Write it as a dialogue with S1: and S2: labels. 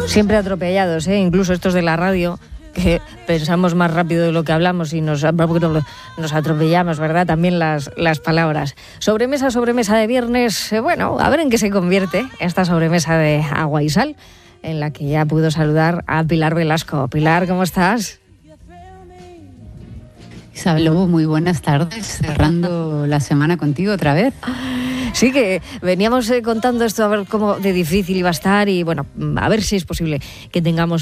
S1: Siempre atropellados, incluso estos de la radio, que pensamos más rápido de lo que hablamos y nos atropellamos, ¿verdad? También las palabras. Sobremesa de viernes, bueno, a ver en qué se convierte esta sobremesa de agua y sal, en la que ya puedo saludar a Pilar Velasco. Pilar, ¿cómo estás?
S2: Isabel Lobo, muy buenas tardes, cerrando la semana contigo otra vez.
S1: Sí, que veníamos contando esto, a ver cómo de difícil iba a estar y bueno, a ver si es posible que tengamos